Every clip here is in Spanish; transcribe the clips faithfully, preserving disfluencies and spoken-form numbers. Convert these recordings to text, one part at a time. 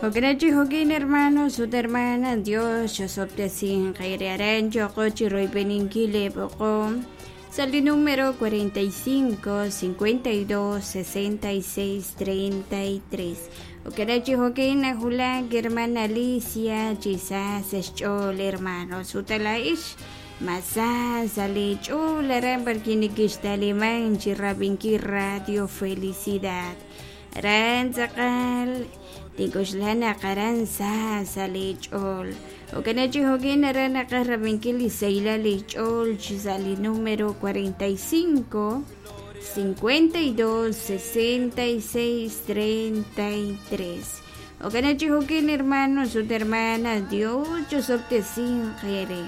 Ograchi Joaquín, hermanos, su hermana, Dios, yo soptesin, Jairearan, yo cochi, roy peninquile, poco. Salí número cuarenta y cinco, cincuenta y dos, sesenta y seis, treinta y tres. Ograchi Joaquín, Ajula, hermana Alicia, quizás es chol, hermano, su talaish. Masa, sale chol, eran barquiniquish talimán, chirrabinqui radio, felicidad. Ran, sakal. Tikuslana karansa sa lechol. O kanachi hogin na nakarabingkili sa ila lechol chisali número cuarenta y cinco, cincuenta y dos, sesenta y seis, treinta y tres. O kanachi hogin hermanos o hermanas Dios yo soptesin kere.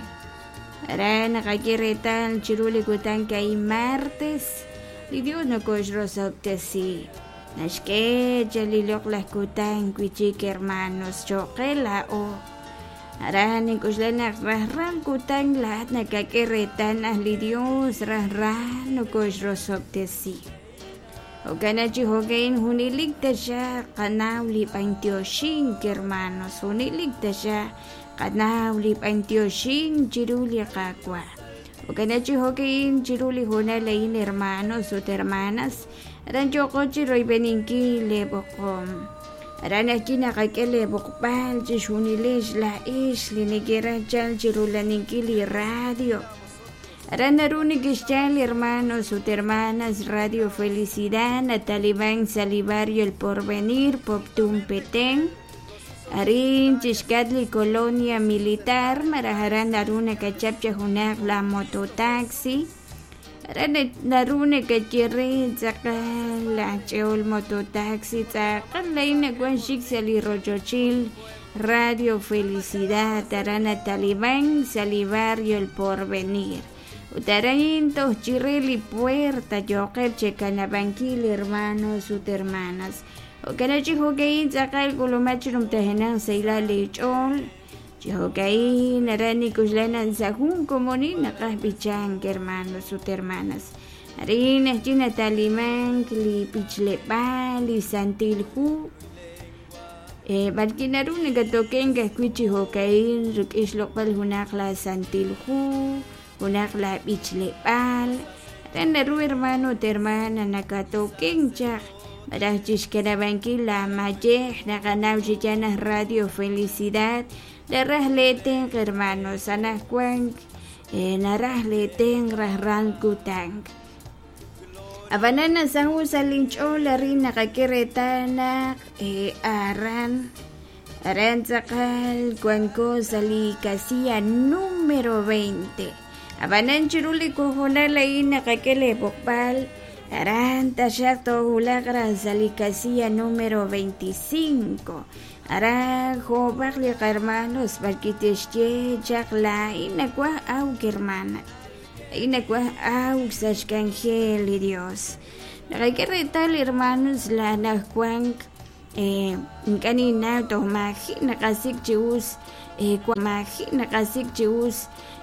Ara nakakiretan chiruli kutan kay martes. Di Dios no koshro soptesi. Nashke jalilok las kutan kuchik hermanos chokela o arani kuslana rahran kutan lahat nakakiretan ahli Dios rahran no kushro tesi o kanachi hogain hunilig ta siya kanawli pantiyoshin hermanos hunilig ta siya kanawli pantiyoshin chiruli kakwa o kanachi hogain chiruli hunalain hermanos o hermanas Aran chokochi roy beninki lebokom. Aran aquí nakakele bokpal chishunilis la ish linigera chal chirulaninki li radio. Aran naruni gischal hermanos o hermanas Radio Felicidad Natalibán Salivario El Porvenir Poptum Petén. Arin chishkatli colonia militar maraharan naruna kachapcha hunak la mototaxi. Rane narune que quiere sacar la cheol mototaxi sacar la ina guanchik sali rojochil Radio Felicidad tarana Talibán Salivario El Porvenir utarain to chireli puerta yoker checanabanquil hermanos ut hermanas o kanachi hogein sacar gulomachrum tehenan seila lechol Chihokai narani kuslanan sa hun komoni nakahbichan hermanos sus hermanas. Arinas china talimán kli pichle li santil hu. Eh balkinarun gatoken ga kuchi hokai rukish lokal hunakla santil hu, hunakla pichle pal. Ranaru hermano hermana nakatoken chak. Marachis kanabanki la majeh nakanaw chana Radio Felicidad. Narrahleten hermanos anakuang eh, narrahleten rahran kutang. Abanana sang usalincho larin nakakiretana eh, aran aran sakal kuangko sali kasia número veinte. Abanan chiruli kohona lain nakakele bokpal aran tashato hulagran sali kasia número veinticinco. Ara jobarle hermanos barquitesche chakla inakwa au hermana inakwa au sashkangel Dios nakakirital hermanos la nakwang eh kanina to magi nakasik chius eh kwa magi nakasik chius